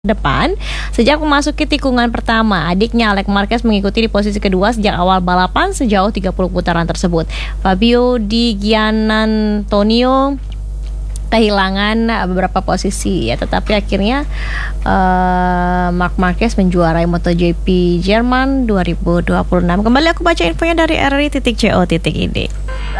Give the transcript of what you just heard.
depan. Sejak memasuki tikungan pertama, adiknya Alex Marquez mengikuti di posisi kedua sejak awal balapan sejauh 30 putaran tersebut. Fabio Di Giannantonio kehilangan beberapa posisi ya, tetapi akhirnya Marc Marquez menjuarai MotoGP Jerman 2026. Kembali aku baca infonya dari RRI.co.id.